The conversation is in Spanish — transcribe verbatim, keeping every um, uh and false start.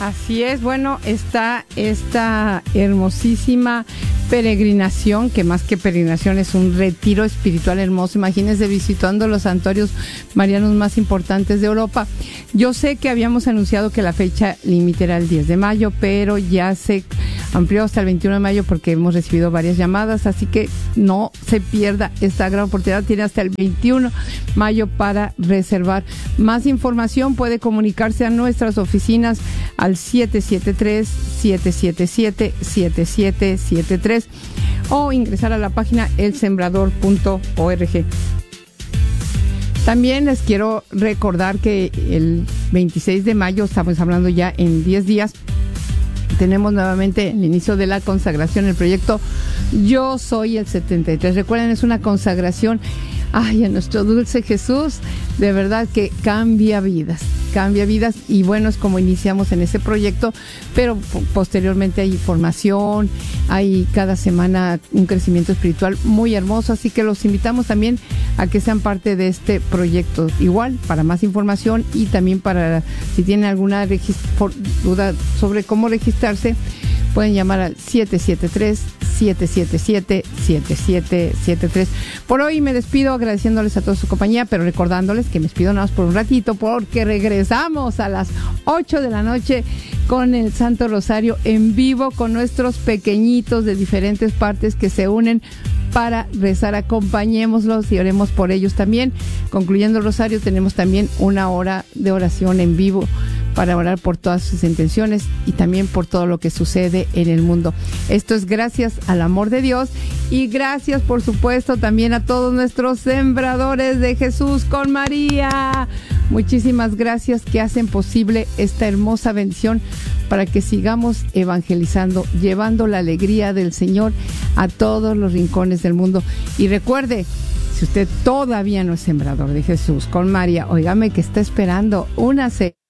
Así es, bueno, está esta hermosísima peregrinación, que más que peregrinación es un retiro espiritual hermoso. Imagínense visitando los santuarios marianos más importantes de Europa. Yo sé que habíamos anunciado que la fecha límite era el diez de mayo, pero ya se amplió hasta el veintiuno de mayo porque hemos recibido varias llamadas, así que no se pierda esta gran oportunidad. Tiene hasta el veintiuno de mayo para reservar. Más información puede comunicarse a nuestras oficinas al siete siete tres, siete siete siete, siete siete siete tres o ingresar a la página el sembrador punto org. También les quiero recordar que el veintiséis de mayo, estamos hablando ya en diez días, tenemos nuevamente el inicio de la consagración, el proyecto Yo Soy el setenta y tres. Recuerden, es una consagración, ay, a nuestro dulce Jesús, de verdad que cambia vidas, cambia vidas, y bueno, es como iniciamos en ese proyecto, pero posteriormente hay formación, hay cada semana un crecimiento espiritual muy hermoso, así que los invitamos también a que sean parte de este proyecto. Igual, para más información y también para, si tienen alguna regist- duda sobre cómo registrarse, pueden llamar al siete siete tres, siete siete siete, siete siete siete tres. Por hoy me despido agradeciéndoles a toda su compañía, pero recordándoles que me despido nada más por un ratito, porque regresamos a las ocho de la noche con el Santo Rosario en vivo, con nuestros pequeñitos de diferentes partes que se unen para rezar. Acompañémoslos y oremos por ellos también. Concluyendo el rosario, tenemos también una hora de oración en vivo para orar por todas sus intenciones y también por todo lo que sucede en el mundo. Esto es gracias al amor de Dios, y gracias, por supuesto, también a todos nuestros sembradores de Jesús con María. Muchísimas gracias, que hacen posible esta hermosa bendición para que sigamos evangelizando, llevando la alegría del Señor a todos los rincones del mundo. Y recuerde, si usted todavía no es sembrador de Jesús con María, óigame, que está esperando, únase.